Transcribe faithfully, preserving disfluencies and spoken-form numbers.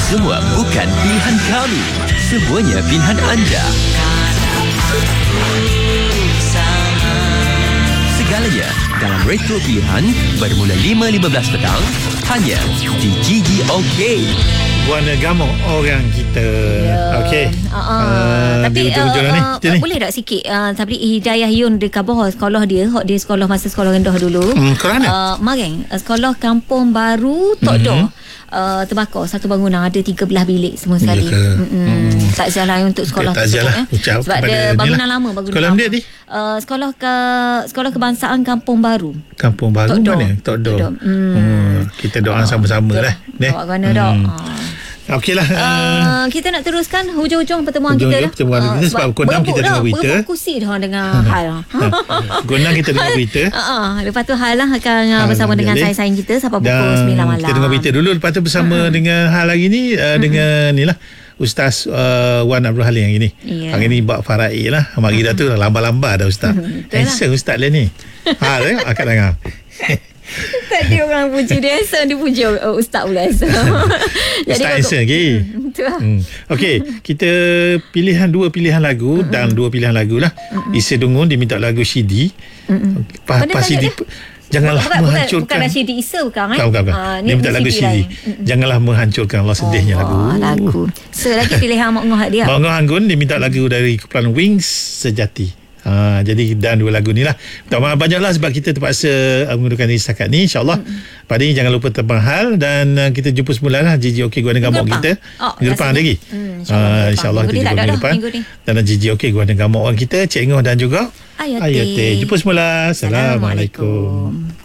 Semua bukan pilihan kami, semuanya pilihan anda. Segalanya dalam Retro Pilihan bermula lima lima belas petang hanya di G G OK. Warna gamuk orang kita. Ya. Okey. Uh, uh, uh, tapi di ujung-ujung uh, ni. uh, Macam ni. boleh tak sikit uh, tapi Hidayah Yun di Kabah sekolah dia, hok dia sekolah masa sekolah rendah dulu. Hmm, ke mana? Uh, Mareng, uh, sekolah Kampung Baru Tok Do. Mhm. Uh, terbakar satu bangunan ada tiga belas bilik semua sekali. Ya ke? Hmm. Takziah lah untuk sekolah Okay, takziah tersebut, lah. Ucap Sebab kepada dia ni bangunan lah. lama, bangunan Sekolah lama. dia, Di? Uh, sekolah ke sekolah kebangsaan Kampung Baru. Kampung Baru Tok Do. mana? Tok Do. Tok Do. Hmm. Hmm. Kita doa sama-sama lah. Ni. Awak mana dah? Ah. Okeylah. Uh, Uh, kita nak teruskan hujung-hujung pertemuan kita Hujung-hujung dah. pertemuan Ah, kita sebab pukul enam kita dengar berita. Berebut kursi dah dengan hal. pukul enam kita dengar berita. Ah, uh, lepas tu hal lah akan uh, Hal bersama dengan jadi. saing-saing kita sampai pukul Dan sembilan malam. kita dengar berita dulu. Lepas tu bersama Uh-huh. dengan hal hari ni. Uh, dengan ni lah. Ustaz uh, Wan Abdul Halim hari ni. Ya. Hari ni buat faraid lah. Mari dah tu lamba-lamba dah Ustaz. Betul lah. Handsome Ustaz lah ni. Ha, tengok akak dengar. Tadi orang puji dia handsome, dia puji uh, ustaz pula handsome. Ustaz handsome lagi. Betul lah. Hmm. Okey, kita pilihan dua pilihan lagu mm-hmm. dan dua pilihan lagu lah. Mm-hmm. Isa Dungun diminta lagu Shidi. Mm-hmm. Pa, Mana pa Shidi. dia? Janganlah bukan, menghancurkan. Bukan, bukan Rashidi Isa bukan eh? Bukan, bukan, bukan. Ah, Dia minta lagu Shidi. Janganlah menghancurkan. Allah sedihnya oh, lagu. lagu. Selagi pilihan Mak Ngoh dia. Mak Ngoh Anggun diminta lagu dari kumpulan Wings Sejati. Ha, jadi dan dua lagu ni lah. Minta maaf banyaklah sebab kita terpaksa uh, menggunakan diri setakat ni. InsyaAllah mm-hmm. pada ini jangan lupa tebang hal. Dan uh, kita jumpa semula lah G G OK Guana Gamok kita. Oh, minggu depan lagi. Hmm, uh, InsyaAllah kita jumpa minggu depan. Dan G G OK Guana Gamok orang kita Cik Ngoh dan juga Ayate. Ayate. Jumpa semula. Assalamualaikum.